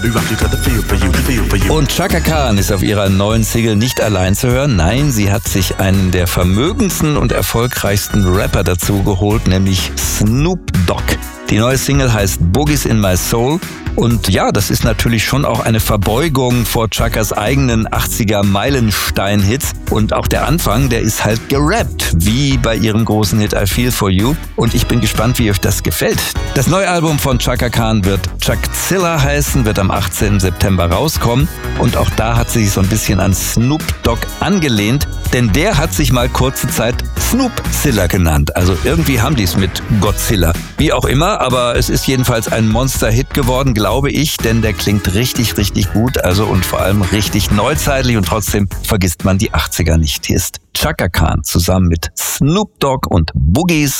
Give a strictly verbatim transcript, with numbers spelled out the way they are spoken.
Und Chaka Khan ist auf ihrer neuen Single nicht allein zu hören. Nein, sie hat sich einen der vermögendsten und erfolgreichsten Rapper dazu geholt, nämlich Snoop Dogg. Die neue Single heißt Boogies in My Soul. Und ja, das ist natürlich schon auch eine Verbeugung vor Chakas eigenen achtziger Meilenstein-Hits. Und auch der Anfang, der ist halt gerappt, wie bei ihrem großen Hit I Feel For You. Und ich bin gespannt, wie euch das gefällt. Das neue Album von Chaka Khan wird Chuckzilla heißen, wird am achtzehnten September rauskommen. Und auch da hat sie sich so ein bisschen an Snoop Dogg angelehnt. Denn der hat sich mal kurze Zeit Snoopzilla genannt. Also irgendwie haben die es mit Godzilla. Wie auch immer, aber es ist jedenfalls ein Monster-Hit geworden, glaube ich, denn der klingt richtig, richtig gut, also und vor allem richtig neuzeitlich und trotzdem vergisst man die achtziger nicht. Hier ist Chaka Khan zusammen mit Snoop Dogg und Boogies